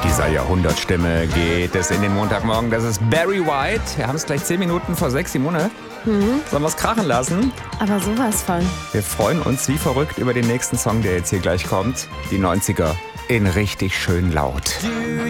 dieser Jahrhundertstimme geht es in den Montagmorgen. Das ist Barry White. Wir haben es gleich 10 Minuten vor 6, Simone. Sollen wir es krachen lassen? Aber sowas von. Wir freuen uns wie verrückt über den nächsten Song, der jetzt hier gleich kommt. Die 90er in richtig schön laut.